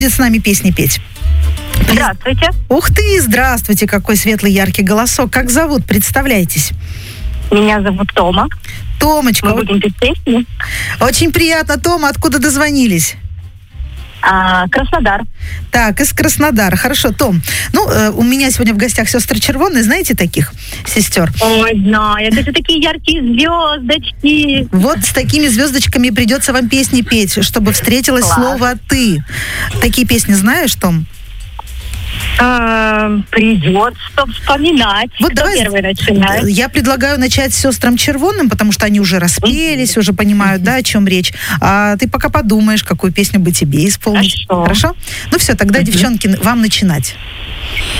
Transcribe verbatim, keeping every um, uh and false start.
с нами песни петь. Здравствуйте. Ух ты, здравствуйте, какой светлый, яркий голосок. Как зовут? Представляйтесь. Меня зовут Тома. Томочка. Мы будем петь песни. Очень приятно, Тома. Откуда дозвонились? А, Краснодар. Так, из Краснодара. Хорошо, Том. Ну, э, у меня сегодня в гостях сестры Червонные. Знаете таких сестер? Ой, знаю. Это такие яркие звездочки. Вот с такими звездочками придется вам песни петь, чтобы встретилось Класс. слово «ты». Такие песни знаешь, Том? А, придется вспоминать. Вот Кто давай первый начинает? Я предлагаю начать с сестрам Червонным, потому что они уже распелись, уже понимают, да, о чем речь. А ты пока подумаешь, какую песню бы тебе исполнить. Хорошо. Хорошо? Ну все, тогда, девчонки, вам начинать.